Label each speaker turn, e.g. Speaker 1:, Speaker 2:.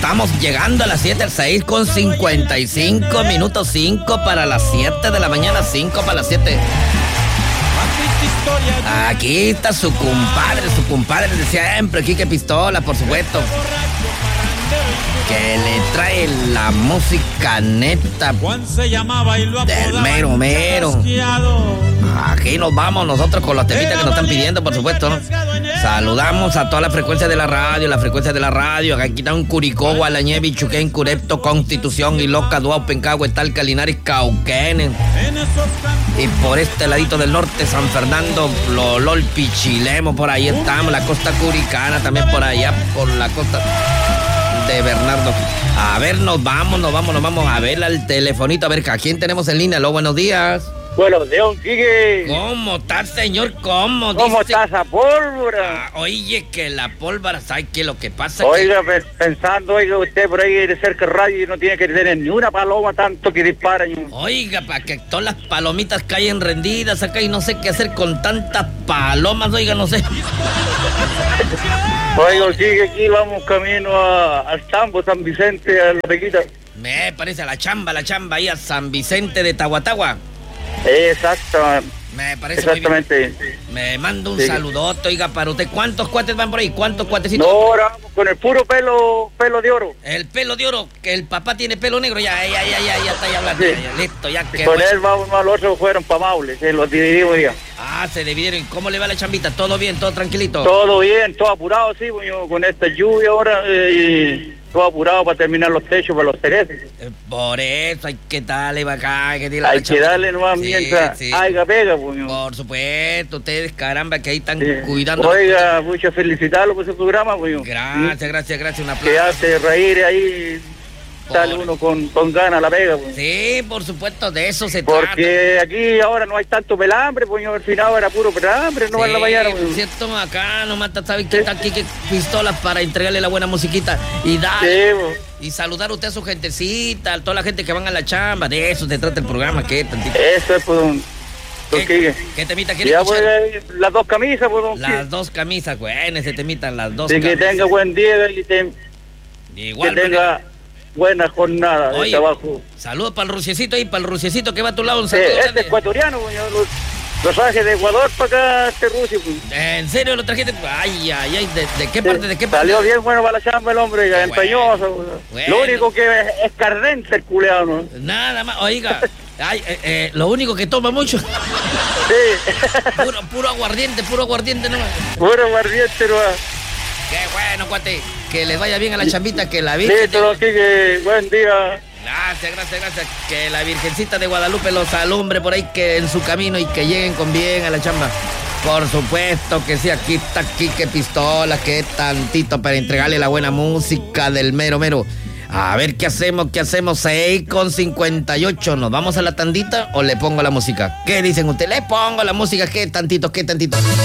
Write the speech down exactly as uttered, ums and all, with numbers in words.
Speaker 1: estamos llegando a las siete, seis con cincuenta y cinco minutos, cinco para las siete de la mañana, cinco para las siete. Aquí está su compadre, su compadre de siempre, Quique Pistola, por supuesto, que le trae la música neta del mero mero. Aquí nos vamos nosotros con los temitas que nos están pidiendo, por supuesto, ¿no? Saludamos a toda la frecuencia de la radio, la frecuencia de la radio. Aquí está un Curicó, Gualañevi, Chuquén, Curepto, Constitución, Iloca, Duau, Pencagüe, Talca, Linares, Cauquenes. Y por este ladito del norte, San Fernando, Lolol, Pichilemo, por ahí estamos. La costa curicana también por allá, por la costa de Bernardo. A ver, nos vamos, nos vamos, nos vamos a ver al telefonito. A ver, ¿a quién tenemos en línea? Aló, buenos días.
Speaker 2: Bueno, de un Quique.
Speaker 1: ¿Cómo estás, señor? ¿Cómo?
Speaker 2: ¿Cómo
Speaker 1: dice?
Speaker 2: estás a pólvora?
Speaker 1: Ah, oye, que la pólvora, ¿sabes qué? Lo que pasa
Speaker 2: Oiga,
Speaker 1: que...
Speaker 2: pensando, oiga, usted por ahí de cerca de radio y no tiene que tener ni una paloma tanto que disparan.
Speaker 1: Oiga, para que todas las palomitas caigan rendidas acá y no sé qué hacer con tantas palomas, oiga, no sé.
Speaker 2: Oiga, Quique, aquí vamos camino a, al Tambo, San Vicente, a la Pequita.
Speaker 1: Me parece a la chamba, la chamba ahí a San Vicente de Tahuatahua.
Speaker 2: Exacto.
Speaker 1: Me parece
Speaker 2: exactamente.
Speaker 1: Muy bien. Me mando un
Speaker 2: sí.
Speaker 1: saludote, oiga, para usted. ¿Cuántos cuates van por ahí? ¿Cuántos cuatecitos?
Speaker 2: No, ahora vamos con el puro pelo pelo de oro.
Speaker 1: El pelo de oro, que el papá tiene pelo negro, ya, ya, ya, ya, ya está ya hablando.
Speaker 2: Sí.
Speaker 1: Ya, ya, listo, ya que.
Speaker 2: Con
Speaker 1: bueno.
Speaker 2: él vamos, los otros fueron pa' Maule, se los dividimos ya.
Speaker 1: Ah, se dividieron. ¿Cómo le va la chambita? ¿Todo bien? ¿Todo tranquilito?
Speaker 2: Todo bien, todo apurado, sí, bueno, con esta lluvia ahora, eh, todo apurado para terminar los techos para los cereces.
Speaker 1: Eh, por eso hay que darle acá, hay que darle,
Speaker 2: hay que darle nomás sí, mientras sí. haya pega, pues.
Speaker 1: Por supuesto, ustedes, caramba, que ahí están sí. cuidando.
Speaker 2: Oiga, mucho felicitarlo por ese programa, pues.
Speaker 1: Gracias, ¿sí? gracias, gracias, un aplauso.
Speaker 2: Que hace reír ahí. Sale uno con, con ganas la pega, pues.
Speaker 1: Sí, por supuesto, de eso se
Speaker 2: Porque
Speaker 1: trata.
Speaker 2: Porque aquí ahora no hay tanto pelambre, pues al final era puro pelambre, no
Speaker 1: sí,
Speaker 2: en la mañana.
Speaker 1: Por cierto, acá nomás sabes que está aquí que pistolas para entregarle la buena musiquita y darle.
Speaker 2: Sí, pues.
Speaker 1: Y saludar a usted a su gentecita, a toda la gente que van a la chamba, de eso se trata el programa, ¿qué tantito?
Speaker 2: Eso es, pues, un...
Speaker 1: ¿Qué, ¿Qué temita quiere
Speaker 2: ya,
Speaker 1: escuchar?
Speaker 2: Pues, las dos camisas, pues.
Speaker 1: Las ¿qué? dos camisas, güey, ese temita, las dos
Speaker 2: sí,
Speaker 1: camisas.
Speaker 2: Que tenga buen día y te...
Speaker 1: Igual,
Speaker 2: que tenga... Manera. Buena jornada de trabajo.
Speaker 1: Saludos para el ruciecito ahí, para el ruciecito que va a tu lado. Un
Speaker 2: saludo, eh, este ecuatoriano, los, los traje de Ecuador para acá, este rucio. Pues.
Speaker 1: ¿En serio lo trajiste? Ay, ay, ay, ¿de, de qué parte?
Speaker 2: Sí,
Speaker 1: ¿De qué parte?
Speaker 2: Salió bien bueno para la chamba el hombre, bueno, empeñoso. Bueno. Lo único que es, es cardente el culeado, ¿no?
Speaker 1: Nada más, oiga, ay, eh, eh, lo único que toma mucho.
Speaker 2: Sí.
Speaker 1: Puro, puro aguardiente, puro aguardiente nomás.
Speaker 2: Puro aguardiente nomás.
Speaker 1: Qué bueno, cuate. Que les vaya bien a la chambita, que la Virgen...
Speaker 2: Listo, te... que buen día.
Speaker 1: Gracias, gracias, gracias. Que la Virgencita de Guadalupe los alumbre por ahí, que en su camino y que lleguen con bien a la chamba. Por supuesto que sí, aquí está Quique Pistola, que es tantito para entregarle la buena música del mero mero. A ver qué hacemos, qué hacemos, seis con cincuenta y ocho. ¿Nos vamos a la tandita o le pongo la música? ¿Qué dicen ustedes? Le pongo la música, ¿qué tantito, qué tantito?